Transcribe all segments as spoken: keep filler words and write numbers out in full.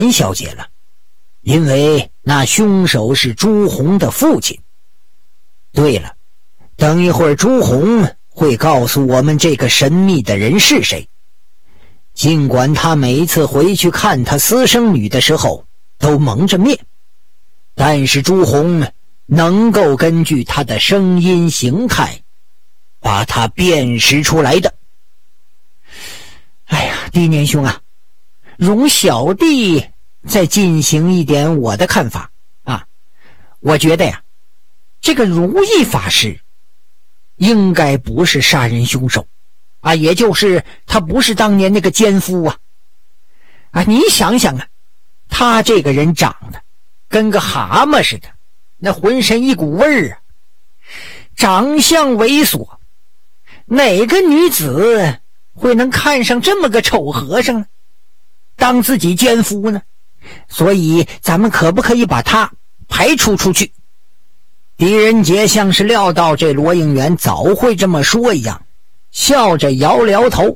小姐了，因为那凶手是朱红的父亲。对了，等一会儿朱红会告诉我们这个神秘的人是谁。尽管他每次回去看他私生女的时候都蒙着面，但是朱红能够根据他的声音形态把他辨识出来的。哎呀，低年兄啊，容小弟再进行一点我的看法啊。我觉得呀，这个如意法师应该不是杀人凶手啊，也就是他不是当年那个奸夫啊。啊，你想想啊，他这个人长得跟个蛤蟆似的，那浑身一股味儿啊，长相猥琐，哪个女子会能看上这么个丑和尚呢？当自己奸夫呢？所以咱们可不可以把他排除出去？狄仁杰像是料到这罗应元早会这么说一样，笑着摇摇头。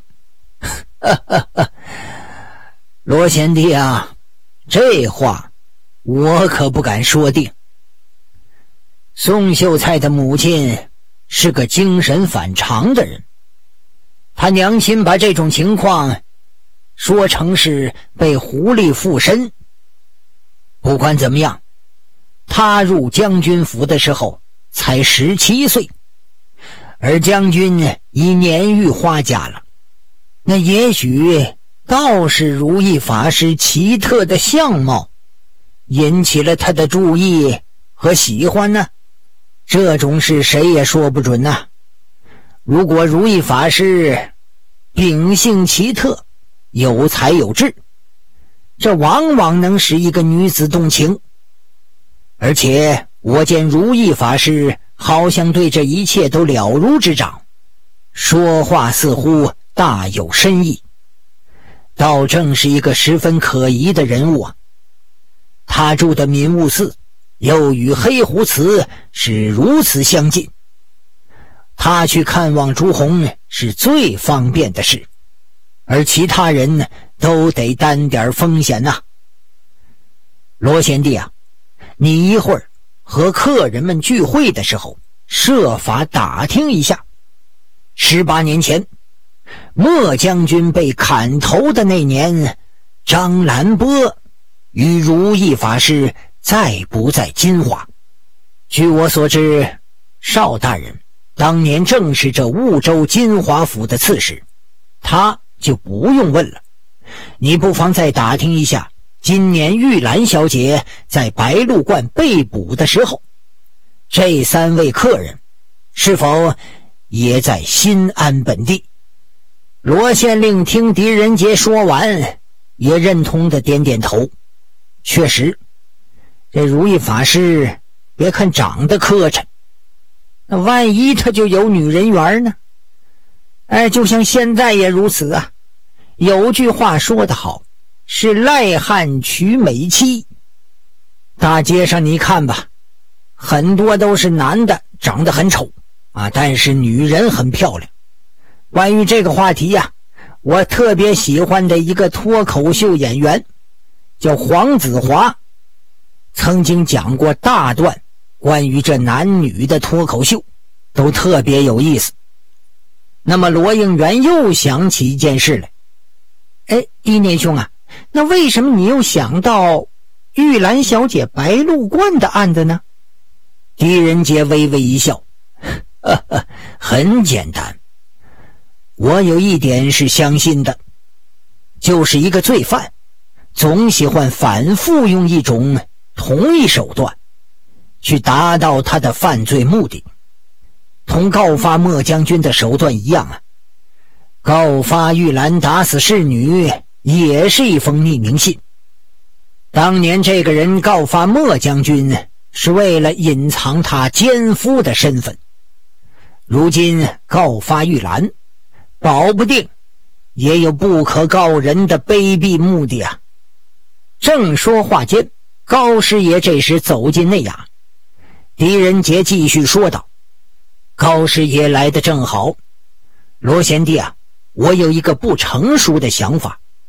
罗贤弟啊，这话我可不敢说定。宋秀才的母亲是个精神反常的人，他娘亲把这种情况说成是被狐狸附身。不管怎么样，他入将军府的时候才十七岁，而将军已年逾花甲了，那也许倒是如意法师奇特的相貌引起了他的注意和喜欢呢，这种事谁也说不准呐。如果如意法师秉性奇特，有才有智，这往往能使一个女子动情。而且我见如意法师好像对这一切都了如指掌，说话似乎大有深意，倒正是一个十分可疑的人物啊。他住的敏悟寺又与黑狐祠是如此相近，他去看望朱红是最方便的事，而其他人呢都得担点风险呐、啊。罗贤弟啊，你一会儿和客人们聚会的时候设法打听一下，十八年前莫将军被砍头的那年，张兰波与如意法师在不在金华？据我所知，邵大人当年正是这婺州金华府的刺史，他就不用问了。你不妨再打听一下，今年玉兰小姐在白鹿观被捕的时候，这三位客人是否也在新安本地？罗县令听狄仁杰说完，也认同的点点头。确实，这如意法师别看长得磕碜，那万一他就有女人缘呢？哎，就像现在也如此啊。有句话说得好，是赖汉娶美妻。大街上你看吧，很多都是男的长得很丑啊，但是女人很漂亮。关于这个话题呀、啊，我特别喜欢的一个脱口秀演员叫黄子华，曾经讲过大段关于这男女的脱口秀，都特别有意思。那么罗应元又想起一件事来，哎，一念兄啊，那为什么你又想到玉兰小姐白鹿观的案子呢？狄仁杰微微一笑，呵呵，很简单，我有一点是相信的，就是一个罪犯总喜欢反复用一种同一手段去达到他的犯罪目的，同告发莫将军的手段一样啊。告发玉兰打死侍女也是一封匿名信，当年这个人告发莫将军是为了隐藏他奸夫的身份，如今告发玉兰，保不定也有不可告人的卑鄙目的啊。正说话间，高师爷这时走进内衙。狄仁杰继续说道：高师爷来得正好，罗贤弟啊，我有一个不成熟的想法，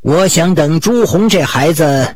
我想等朱红这孩子